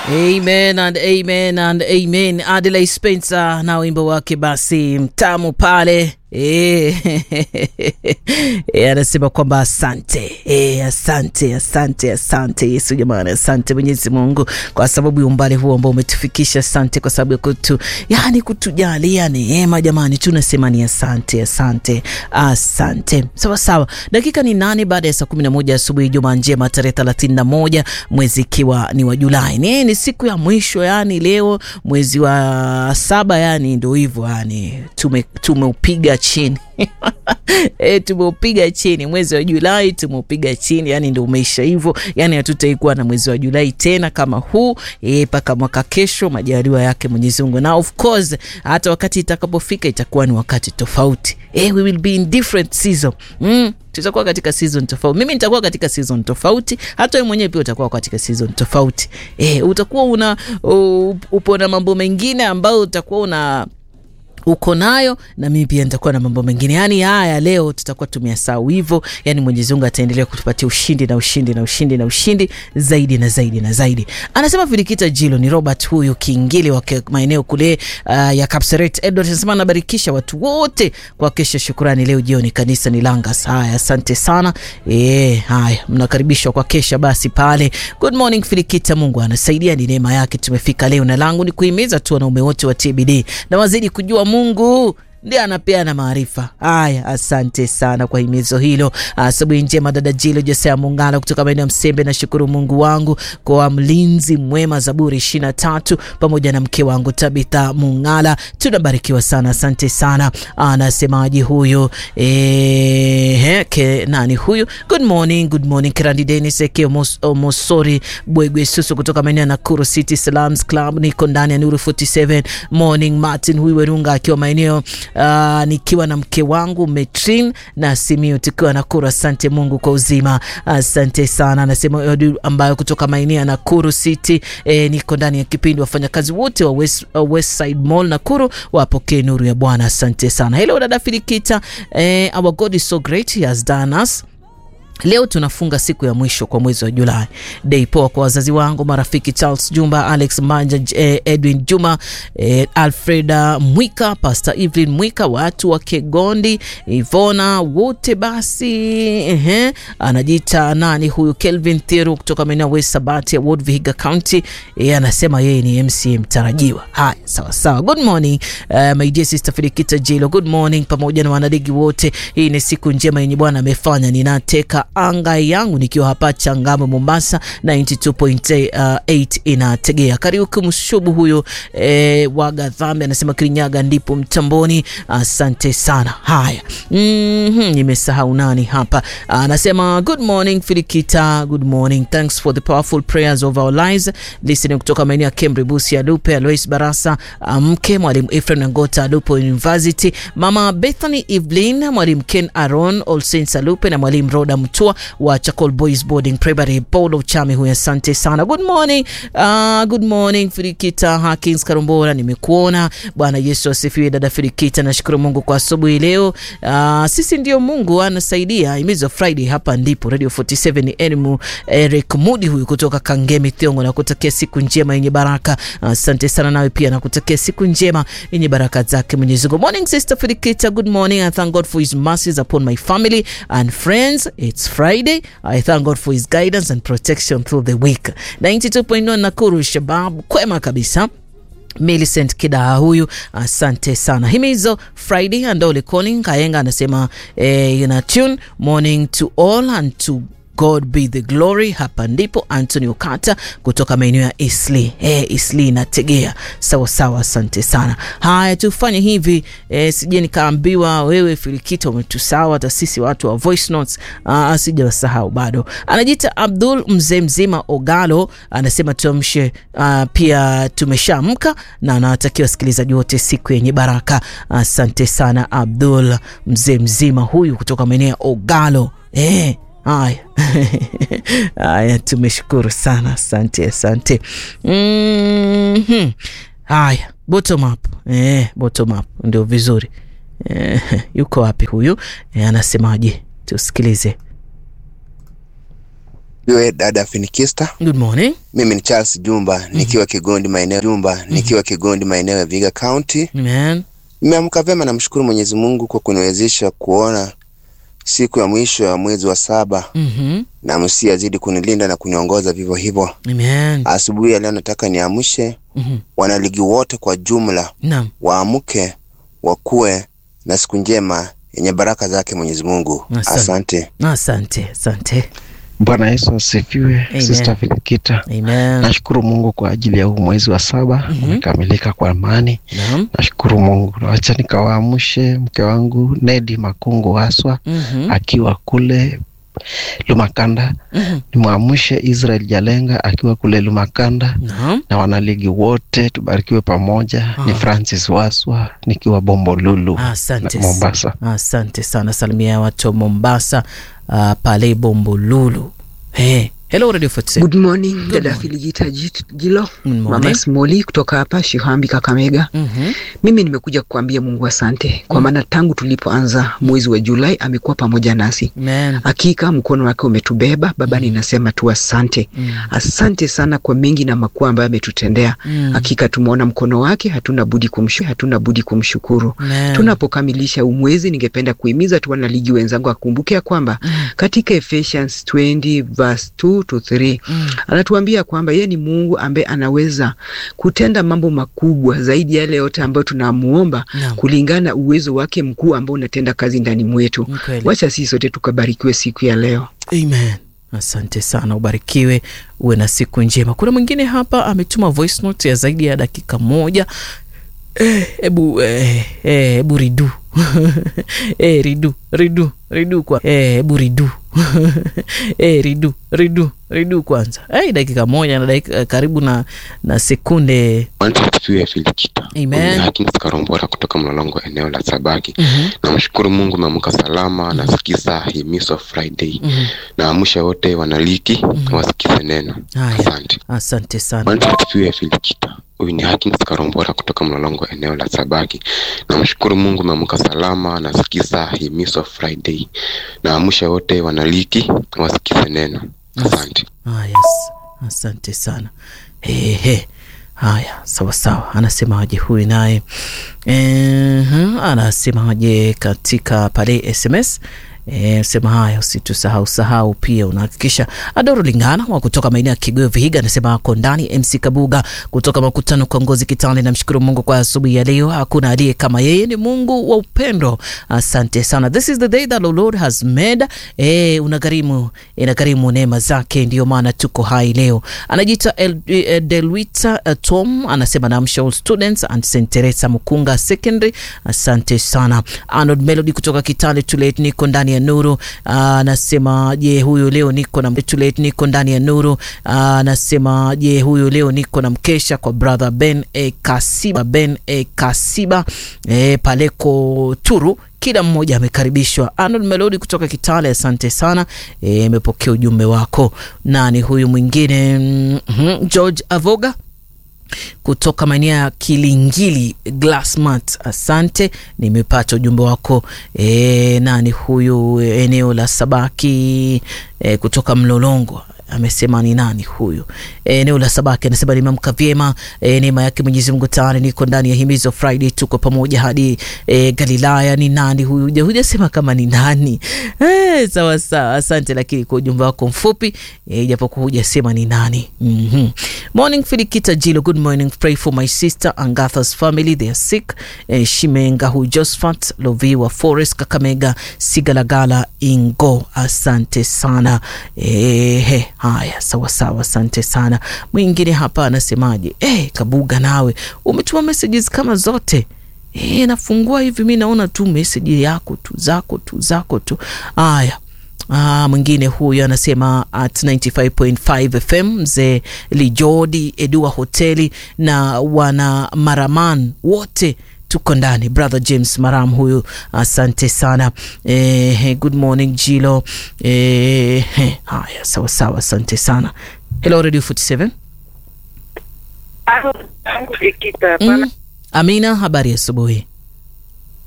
Amen and amen and amen. Adelaide Spencer na wimbo wake basi mtamu pale. Anasema kwamba asante. Asante Yesu jamani, asante Mwenyezi Mungu kwa sababu ya umbali huo ambao umetufikisha. Asante kwa sababu ya kutujalia neema jamani, tunasema ni asante. Sawa. Dakika ni 8 baada ya saa 11 asubuhi, Jumaa njema tarehe 31 mwezi ikiwa ni wa Julai. Ni siku ya mwisho yani leo mwezi wa 7 yani ndio hivyo yani tumeupiga chini. Tumeupiga chini mwezi wa Julai, tumeupiga chini yani ndio umeisha hivyo. Yani hatutaikuwa na mwezi wa Julai tena kama huu mpaka mwaka kesho majaliwa yake Mwenyezi Mungu. Na of course hata wakati itakapofika itakuwa ni wakati tofauti. We will be in different season. Tutakuwa katika season tofauti. Mimi nitakuwa katika season tofauti, hata wewe mwenyewe pia utakuwa katika season tofauti. Utakuwa upo na mambo mengine ambayo utakuwa uko nayo, na mimi pia nitakuwa na mambo mengine. Yani haya leo tutakuwa tumeyasahau hivyo. Yani Mwenyezi Mungu ataendelea kutupatia ushindi zaidi na zaidi. Anasema Filikita Jilo ni Robert huyu Kiingili wa maeneo kule ya Kapseret. Edward anasema anabarikisha watu wote kwa kesha. Shukrani leo jioni kanisa ni Langas. Haya asante sana. Haya mnakaribishwa kwa kesha basi pale. Good morning Filikita, Mungu anasaidia, ni neema yake tumefika leo, na langu ni kuhimiza tu wanaume wote wa TBD na wazidi kujua Mungu ndiye anapeana maarifa. Haya asante sana kwa himizo hilo. Asubuhi njema dada Jilo Josea Mungala kutoka maeneo Msembe. Na shukuru Mungu wangu kwa mlinzi mwema, Zaburi 23, pamoja na mke wangu Tabitha Mungala, tunabarikiwa sana. Asante sana. Anasemaji huyo nani huyu? Good morning Kirandi Dennis Mosori Bwegwe Susu kutoka maeneo Nakuru City Salams Club, niko ndani ya Nuru 47. Morning Martin huyu Werunga akiwa maeneo nikiwa na mke wangu Metrin na Simio tukiwa Nakuru. Asante Mungu kwa uzima, asante sana. Anasema ambayo kutoka maeneo Nakuru City, niko ndani ya kipindi. Wafanyakazi wote wa West Side Mall Nakuru wapokee nuru ya Bwana. Asante sana. Hello dada Filikita, our God is so great, he has done us. Leo tunafunga siku ya mwisho kwa mwezi wa Julai. Day poa kwa wazazi wangu, marafiki Charles Jumba, Alex Manja, Edwin Juma, Alfreda Mwika, Pastor Evelyn Mwika, watu wa Kegondi, Ivona wote basi. Anajiita nani huyu? Kelvin Thiru kutoka maeneo West Sabati ya Ward Vihiga County. Anasema yeye ni MCM tarajiwa. Haya sawa. Good morning my dear sister Filikita Jilo. Good morning pamoja na wanadigi wote. Hii ni siku njema yenye Bwana amefanya. Ninateka anga yangu nikiwa hapa Changamwe Mombasa 92.8 inategea. Kariuki Mshubu huyo waga dhambi anasema Kirinyaga ndipo mtamboni. Asante sana. Haya nimesahau nani hapa. Anasema good morning Filikita, good morning, thanks for the powerful prayers of our lives. Listening kutoka maeneo ya Kemri Busia Lupe, Alois Barasa mke mwalimu Ephraim Ngota Lupe University, mama Bethany Evelyn, mwalimu Ken Aaron All Saints Lupe, na mwalimu Roda Mtua wa Chakol Boys Boarding Primary Paulo Chami huyu. Asante sana. Good morning Filikita. Hakins Karumbora nimekuona. Bwana Yesu asifiwe dada Filikita. Nashukuru Mungu kwa asubuhi leo. Sisi ndio Mungu anasaidia. Imizo Friday hapa ndipo Radio 47 ni Eric Mudi huyu kutoka Kangemi Thiongo, na kutakia siku njema yenye baraka. Asante sana nawe pia nakutakia siku njema yenye baraka zake Mwenyezi Mungu. Morning sister Filikita. Good morning. I thank God for his mercies upon my family and friends. It's Friday. I thank God for his guidance and protection through the week. 92.1 Nakuru Shabab kwema kabisa. Millicent Kidaa huyu. Asante sana. Himizo Friday and all calling. Kayenga anasema tune morning to all and to God be the glory. Hapa ndipo Anthony Okata kutoka maeneo ya Isli na Tegea. Sawa, asante sana. Haya tufanye hivi, sije nikaambiwa wewe Filikita umetusawa, hata sisi watu wa voice notes sijawasahau bado. Anajiita Abdul Mzemzima Ogalo anasema tuamshe, pia tumeshaamka, na anawatakia wasikilizaji wote siku yenye baraka. Asante sana Abdul Mzemzima huyu kutoka maeneo ya Ogalo. Haya tumeshukuru sana. Asante. Haya bottom up ndio vizuri. Yuko wapi huyu? Anasemaje? Tusikilize. Wewe dada Finikista. Good morning. Mimi ni Charles Jumba nikiwa Kigondi maeneo ya Viga County. Amen. Nimeamka vema, namshukuru Mwenyezi Mungu kwa kuniwezesha kuona siku ya mwisho ya mwezi wa 7. Na Msia azidi kunilinda na kuniongoza vivyo hivyo. Amen. Asubuhi ya leo nataka niamshe wanaligi wote kwa jumla. Naam. Waamke wakue na siku njema yenye baraka zake Mwenyezi Mungu. Asante. Asante. Bwana Yesu asifiwe. Sister Filikita. Amen. Nashukuru Mungu kwa ajili ya huu mwezi wa 7 umekamilika kwa amani. Nashukuru Mungu. Acha nikawaamshe mke wangu Nedi Makungu Haswa akiwa kule Lumakanda. Nimwamshe Israel Jalenga akiwa kule Lumakanda. Na wanaligi wote tubarikiwe pamoja. Ni Francis Waswa nikiwa Bombolulu, Mombasa. Asante sana. Salimia watu Mombasa, pale Bombolulu. Hello Radio 47. Good morning, dada Filigita Jilo. Mama Smoli kutoka hapa Shihambi Kakamega. Mimi nimekuja kukuambia Mungu asante kwa maana tangu tulipoanza mwezi wa Julai amekuwa pamoja nasi. Hakika mkono wake umetubeba. Baba ninasema tu asante. Asante sana kwa mengi na makuu ambayo ametutendea. Hakika tumeona mkono wake, hatuna budi kumshukuru. Tunapokamilisha mwezi ningependa kuhimiza tu wanaligi wenzangu akumbuke kwamba katika Ephesians 20 verse 2-3 anatuambia kwamba yeye ni Mungu ambaye anaweza kutenda mambo makubwa zaidi yale yote ambayo tunamuomba kulingana uwezo wake mkuu ambao unatenda kazi ndani mwetu. Wacha sisi sote tukabarikiwe siku ya leo. Amen. Asante sana, ubarikiwe, uwe na siku njema. Kuna mwingine hapa ametuma voice note ya zaidi ya dakika 1. Ebu ridu. Ridu kwa ridu. Ridu kwanza. Dakika 1 na dakika karibu na sekunde. Wanatusiwe Filikita. Amen. Hakini Karombora kutoka Mlolongo eneo la Sabaki. Namshukuru Mungu nimeamka salama na sikiza himizo Friday. Na amsha wote wanaliki wasikize neno. Asante sana. Wanatusiwe Filikita. Huyu ni Hakins Karombora kutoka Mlolongo eneo la Sabaki. Namshukuru Mungu nimeamka salama na sikiza himizo Friday. Na amsha wote wanaliki wasikize neno. Asante. Yes. Asante sana. Haya, sawa. Anasemaje huyu naye? Anasemaje katika pale SMS? Sema haya, usitusahau pia unahakikisha. Adoro Lingana wa kutoka maeneo ya Kigoyo Vihiga anasema ako ndani. MC Kabuga kutoka Makutano kwa Ngozi Kitale, namshukuru Mungu kwa asubuhi ya leo, hakuna aliye kama yeye, ni Mungu wa upendo. Asante sana. This is the day that the Lord has made. Inakarimu neema zake, ndio maana tuko hai leo. Anajiita Delwita Tom anasema namsha all students and St. Teresa Mukunga Secondary. Asante sana. Arnold Melody kutoka Kitale Tulate, niko ndani ya nuru. Anasema je, huyu leo niko na Tulate, niko ndani ya nuru. Anasema je, huyu leo niko na mkesha kwa brother Ben Kasiba Paleko Turu. Kila mmoja amekaribishwa. Arnold Melody kutoka Kitale, asante sana. Nimepokea ujumbe wako. Nani huyu mwingine? George Avoga kutoka maeneo ya Kilingili Glassmat, asante, nimepata ujumbe wako. Nani huyu? Eneo la Sabaki kutoka Mlolongo amesema ni nani huyu? Eneo la Sabaki anasema nimeamka vyema, neema yake Mwenyezi Mungu tayari, niko ndani ya himizo Friday, tuko pamoja hadi Galilaya. Ni nani huyu? Hujasema kama ni nani. Sawa, asante, lakini kwa ujumbe wako mfupi japokuwa hujasema ni nani. Morning Filikita Jilo, good morning. Pray for my sister Angatha's family, they are sick. Shimenga hu Josephat Loviwa Forest Kakamega Sigalagala Ingo, asante sana. Haya, sawa, asante sana. Mwingine hapa anasemaje? Kabuga, nawe umetuma messages kama zote. Nafungua hivi mimi naona tu message yako tu zako tu. Haya. Mwingine huyu anasema at 95.5 FM mzee Lijodi Edua Hoteli na wana Maraman wote tuko ndani. Brother James Maram huyu, asante sana. Good morning Jilo. Haya, sawa, asante sana. Hello Radio 47. Amina, habari ya asubuhi.